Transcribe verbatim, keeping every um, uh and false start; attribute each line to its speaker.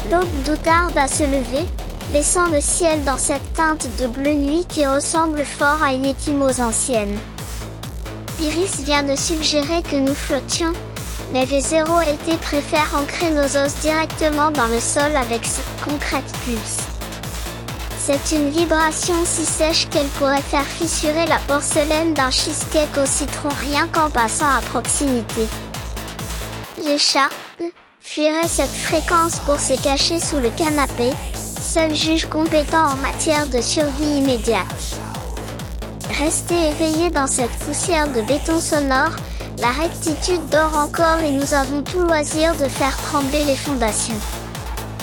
Speaker 1: L'aube nous tarde à se lever, laissant le ciel dans cette teinte de bleu nuit qui ressemble fort à une échymose ancienne. Iris vient de suggérer que nous flottions, mais V zéro L T préfère ancrer nos os directement dans le sol avec cette concrète pulse. C'est une vibration si sèche qu'elle pourrait faire fissurer la porcelaine d'un cheesecake au citron rien qu'en passant à proximité. Les chats fuiraient cette fréquence pour se cacher sous le canapé, seul juge compétent en matière de survie immédiate. Restez éveillés dans cette poussière de béton sonore, la rectitude dort encore et nous avons tout loisir de faire trembler les fondations.